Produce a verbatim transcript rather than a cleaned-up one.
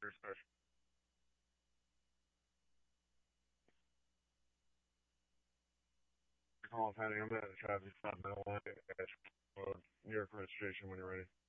your special. Call Penny. I'm at a traffic stop. I want to New York registration when you're ready.